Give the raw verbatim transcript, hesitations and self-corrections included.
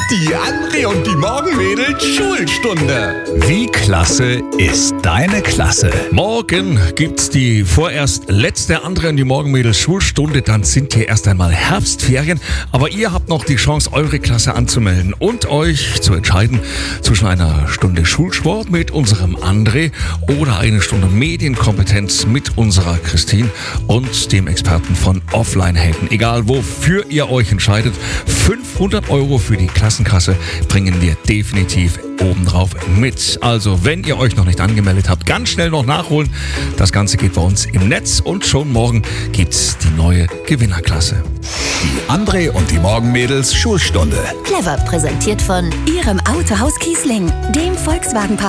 Die André und die Morgenmädels Schulstunde. Wie klasse ist deine Klasse? Morgen gibt's die vorerst letzte André und die Morgenmädels Schulstunde. Dann sind hier erst einmal Herbstferien. Aber ihr habt noch die Chance, eure Klasse anzumelden und euch zu entscheiden zwischen einer Stunde Schulsport mit unserem André oder eine Stunde Medienkompetenz mit unserer Christine und dem Experten von Offline-Helden. Egal wofür ihr euch entscheidet, fünfhundert Euro für die Klassenkasse bringen wir definitiv obendrauf mit. Also, wenn ihr euch noch nicht angemeldet habt, ganz schnell noch nachholen. Das Ganze geht bei uns im Netz und schon morgen gibt's die neue Gewinnerklasse. Die André und die Morgenmädels Schulstunde. Clever präsentiert von Ihrem Autohaus Kiesling, dem Volkswagen-Partner.